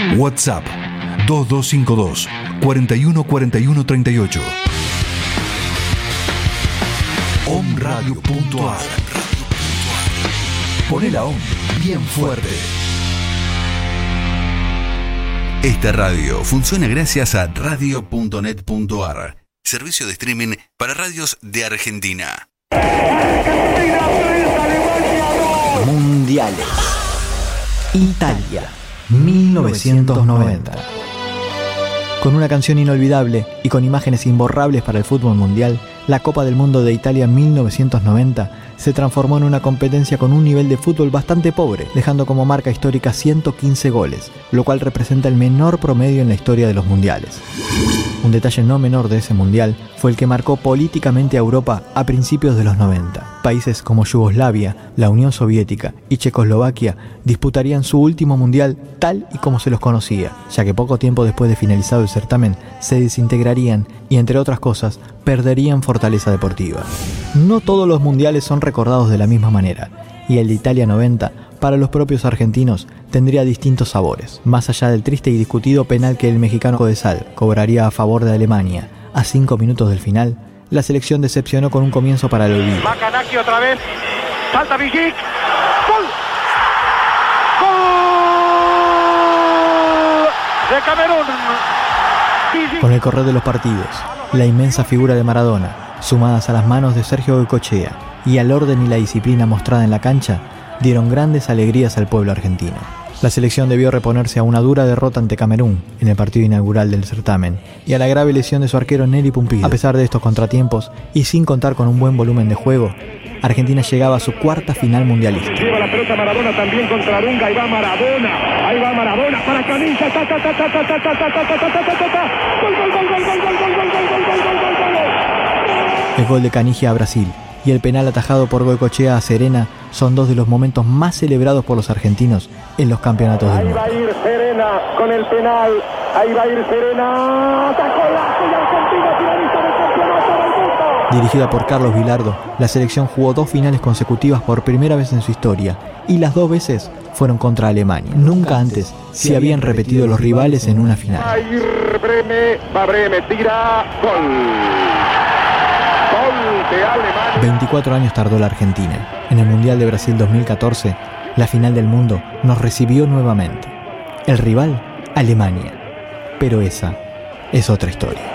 WhatsApp 2252 41 41 38. omradio.ar. Poné la OM bien fuerte. Esta radio funciona gracias a radio.net.ar, servicio de streaming para radios de Argentina. Mundiales. Italia, 1990. Con una canción inolvidable y con imágenes imborrables para el fútbol mundial, la Copa del Mundo de Italia 1990 se transformó en una competencia con un nivel de fútbol bastante pobre, dejando como marca histórica 115 goles, lo cual representa el menor promedio en la historia de los mundiales. Un detalle no menor de ese mundial fue el que marcó políticamente a Europa a principios de los 90. Países como Yugoslavia, la Unión Soviética y Checoslovaquia disputarían su último mundial tal y como se los conocía, ya que poco tiempo después de finalizado el certamen se desintegrarían y, entre otras cosas, perderían fortaleza deportiva. No todos los mundiales son recordados de la misma manera, y el de Italia 90, para los propios argentinos, tendría distintos sabores. Más allá del triste y discutido penal que el mexicano Codesal cobraría a favor de Alemania a 5 minutos del final, la selección decepcionó con un comienzo para el olvido. Macanaki otra vez, salta Vigic, ¡gol! ¡Gol! De Camerún. Con el correr de los partidos, la inmensa figura de Maradona, sumadas a las manos de Sergio Goycochea y al orden y la disciplina mostrada en la cancha, dieron grandes alegrías al pueblo argentino. La selección debió reponerse a una dura derrota ante Camerún en el partido inaugural del certamen y a la grave lesión de su arquero Nelly Pumpido. A pesar de estos contratiempos y sin contar con un buen volumen de juego, Argentina llegaba a su cuarta final mundialista. Lleva la pelota Maradona también contra Dunga, ahí va Maradona para Canilla, gol, El gol de Canigia a Brasil y el penal atajado por Goycochea a Serena son dos de los momentos más celebrados por los argentinos en los campeonatos del mundo. Ahí va a ir Serena con el penal, ahí va a ir Serena, ¡golazo! Y Argentina finalista del campeonato del mundo. Dirigida por Carlos Bilardo, la selección jugó 2 finales consecutivas por primera vez en su historia, y las 2 veces fueron contra Alemania. Nunca antes se habían repetido los rivales en una final. Va a ir Breme, tira, gol. Gol de Alemania. 24 años tardó la Argentina. En el Mundial de Brasil 2014, la final del mundo nos recibió nuevamente. El rival, Alemania. Pero esa es otra historia.